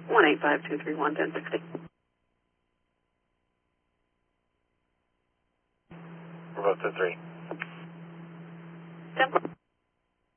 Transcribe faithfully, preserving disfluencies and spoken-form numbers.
one eight five two three one ten sixty. Bravo two three. ten.